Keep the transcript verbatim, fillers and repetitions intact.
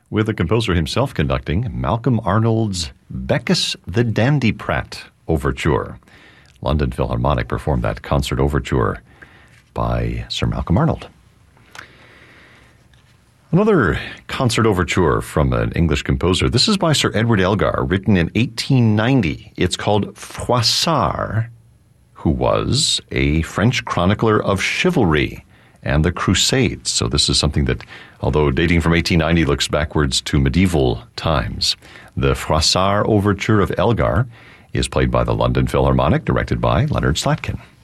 with the composer himself conducting Malcolm Arnold's Bacchus the Dandyprat Overture. London Philharmonic performed that concert overture by Sir Malcolm Arnold. Another concert overture from an English composer. This is by Sir Edward Elgar, written in eighteen ninety. It's called Froissart, who was a French chronicler of chivalry and the Crusades. So this is something that, although dating from eighteen ninety, looks backwards to medieval times. The Froissart Overture of Elgar is played by the London Philharmonic, directed by Leonard Slatkin.